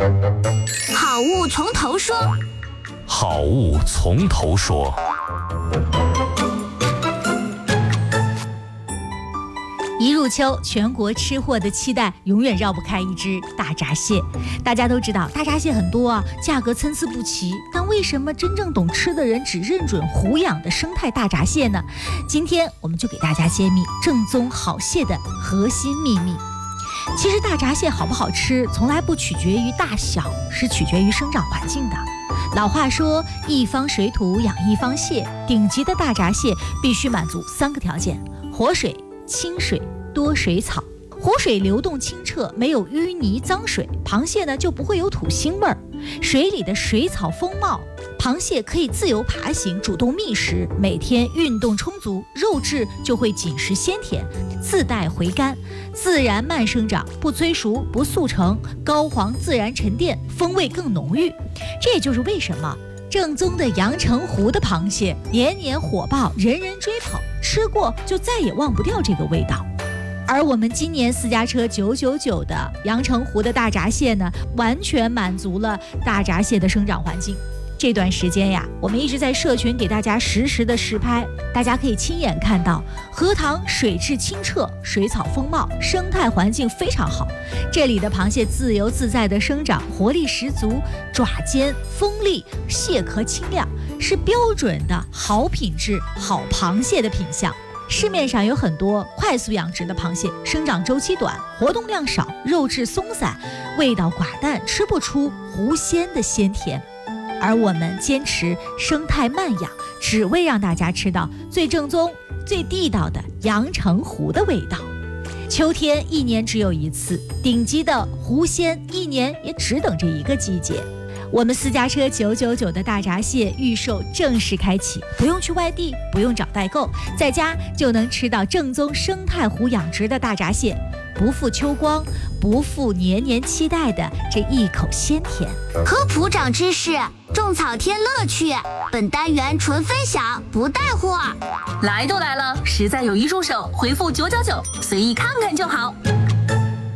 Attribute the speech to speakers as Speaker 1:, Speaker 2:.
Speaker 1: 好物从头说。
Speaker 2: 好物从头说。
Speaker 3: 一入秋，全国吃货的期待永远绕不开一只大闸蟹。大家都知道，大闸蟹很多啊，价格参差不齐。但为什么真正懂吃的人只认准湖养的生态大闸蟹呢？今天我们就给大家揭秘正宗好蟹的核心秘密。其实大闸蟹好不好吃，从来不取决于大小，是取决于生长环境的。老话说，一方水土养一方蟹，顶级的大闸蟹必须满足3个条件：活水、清水、多水草。湖水流动清澈，没有淤泥脏水，螃蟹呢就不会有土腥味儿。水里的水草丰茂，螃蟹可以自由爬行，主动觅食，每天运动充足，肉质就会紧实鲜甜，自带回甘，自然慢生长，不催熟不速成，膏黄自然沉淀，风味更浓郁。这也就是为什么正宗的阳澄湖的螃蟹年年火爆，人人追捧，吃过就再也忘不掉这个味道。而我们今年私家车999的阳澄湖的大闸蟹呢，完全满足了大闸蟹的生长环境。这段时间呀，我们一直在社群给大家实时的实拍，大家可以亲眼看到荷塘水质清澈，水草丰茂，生态环境非常好。这里的螃蟹自由自在的生长，活力十足，爪尖锋利，蟹壳清亮，是标准的好品质好螃蟹的品相。市面上有很多快速养殖的螃蟹，生长周期短，活动量少，肉质松散，味道寡淡，吃不出湖鲜的鲜甜。而我们坚持生态慢养，只为让大家吃到最正宗、最地道的阳澄湖的味道。秋天一年只有一次，顶级的湖鲜一年也只等这一个季节。我们私家车999的大闸蟹预售正式开启，不用去外地，不用找代购，在家就能吃到正宗生态湖养殖的大闸蟹，不负秋光，不负年年期待的这一口鲜甜。
Speaker 1: 科普长知识，种草添乐趣。本单元纯分享，不带货。
Speaker 4: 来都来了，实在有一入手，回复999，随意看看就好。